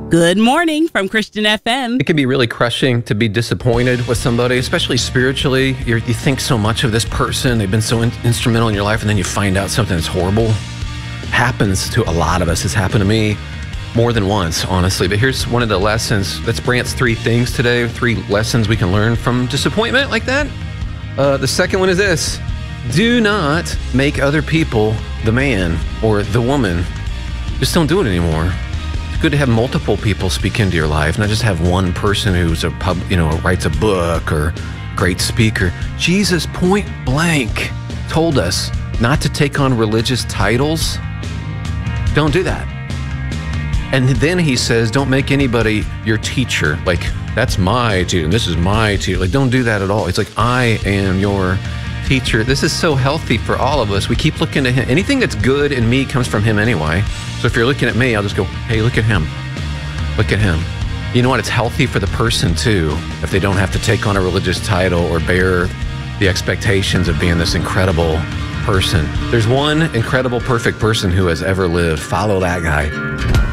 Good morning from Christian FM. It can be really crushing to be disappointed with somebody, especially spiritually. You think so much of this person. They've been so instrumental in your life, and then you find out something that's horrible. Happens to a lot of us. It's happened to me more than once, honestly. But here's one of the lessons. Let's branch 3 things today, 3 lessons we can learn from disappointment like that. The second one is this. Do not make other people the man or the woman. Just don't do it anymore. It's good to have multiple people speak into your life, not just have one person who's writes a book or great speaker. Jesus point blank told us not to take on religious titles. Don't do that. And then he says, don't make anybody your teacher. Like, that's my teacher, and this is my teacher. Like, don't do that at all. It's like, I am your teacher. This is so healthy for all of us. We keep looking to him. Anything that's good in me comes from him anyway. So if you're looking at me, I'll just go, hey, look at him. Look at him. You know what? It's healthy for the person too, if they don't have to take on a religious title or bear the expectations of being this incredible person. There's one incredible, perfect person who has ever lived. Follow that guy.